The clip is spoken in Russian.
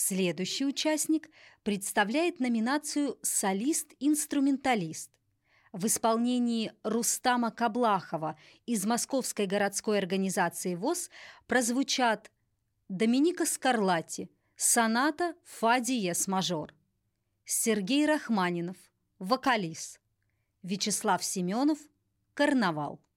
Следующий участник представляет номинацию «Солист-инструменталист». В исполнении Рустама Каблахова из Московской городской организации ВОС прозвучат Доминика Скарлатти, соната «Фа диез мажор», Сергей Рахманинов, вокалист, Вячеслав Семенов, карнавал.